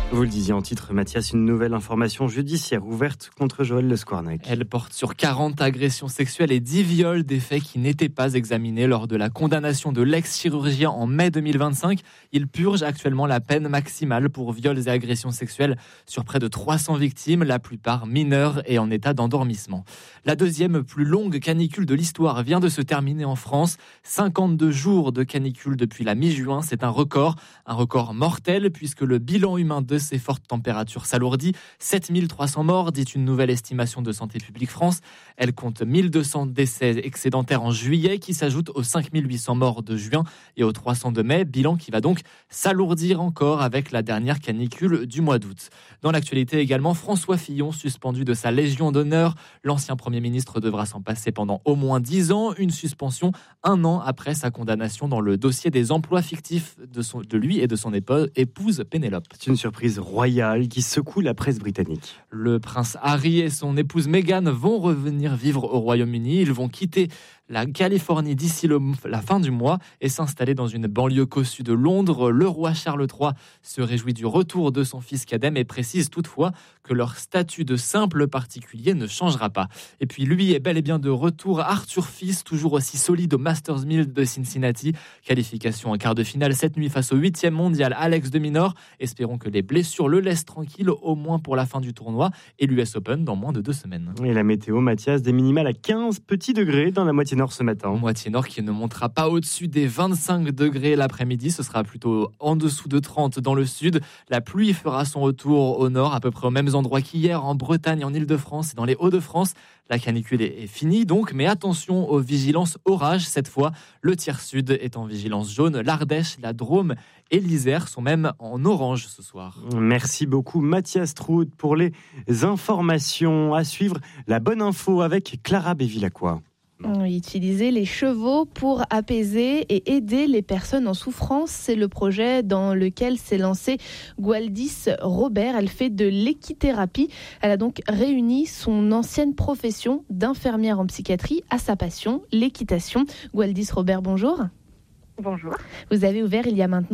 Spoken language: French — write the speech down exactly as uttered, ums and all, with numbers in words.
Vous le disiez en titre, Mathias, une nouvelle information judiciaire ouverte contre Joël Le Squarnac. Elle porte sur quarante agressions sexuelles et dix viols, des faits qui n'étaient pas examinés lors de la condamnation de l'ex-chirurgien en mai deux mille vingt-cinq. Il purge actuellement la peine maximale pour viols et agressions sexuelles sur près de trois cents victimes, la plupart mineures et en état d'endormissement. La deuxième plus longue canicule de l'histoire vient de se terminer en France. cinquante-deux jours de canicule depuis la mi-juin, c'est un record, un record mortel puisque le bilan humain de ces fortes températures s'alourdit. sept mille trois cents morts, dit une nouvelle estimation de Santé publique France. Elle compte mille deux cents décès excédentaires en juillet qui s'ajoutent aux cinq mille huit cents morts de juin et aux trois cents de mai. Bilan qui va donc s'alourdir encore avec la dernière canicule du mois d'août. Dans l'actualité également, François Fillon suspendu de sa Légion d'honneur. L'ancien Premier ministre devra s'en passer pendant au moins dix ans. Une suspension un an après sa condamnation dans le dossier des emplois fictifs de, son, de lui et de son épouse Pénélope. C'est une surprise royale qui secoue la presse britannique. Le prince Harry et son épouse Meghan vont revenir vivre au Royaume-Uni. Ils vont quitter la Californie d'ici le, la fin du mois et s'installer dans une banlieue cossue de Londres. Le roi Charles trois se réjouit du retour de son fils cadet mais précise toutefois que leur statut de simple particulier ne changera pas. Et puis lui est bel et bien de retour. Arthur Fils, toujours aussi solide au Masters mille de Cincinnati. Qualification en quart de finale cette nuit face au huitième mondial Alex de Minaur. Espérons que les blessures le laissent tranquille au moins pour la fin du tournoi et l'U S Open dans moins de deux semaines. Et la météo, Mathias, des minimales à quinze petits degrés dans la moitié nord ce matin. Moitié nord qui ne montera pas au-dessus des vingt-cinq degrés l'après-midi. Ce sera plutôt en dessous de trente dans le sud. La pluie fera son retour au nord, à peu près aux mêmes endroits qu'hier, en Bretagne, en Île-de-France et dans les Hauts-de-France. La canicule est finie donc, mais attention aux vigilances orage. Cette fois, le tiers sud est en vigilance jaune. L'Ardèche, la Drôme et l'Isère sont même en orange ce soir. Merci beaucoup Mathias Trout pour les informations. À suivre, la bonne info avec Clara Bévilacqua. Utiliser les chevaux pour apaiser et aider les personnes en souffrance, c'est le projet dans lequel s'est lancée Gwaldis Robert. Elle fait de l'équithérapie. Elle a donc réuni son ancienne profession d'infirmière en psychiatrie à sa passion, l'équitation. Gwaldis Robert, bonjour. Bonjour. Vous avez ouvert il y a maintenant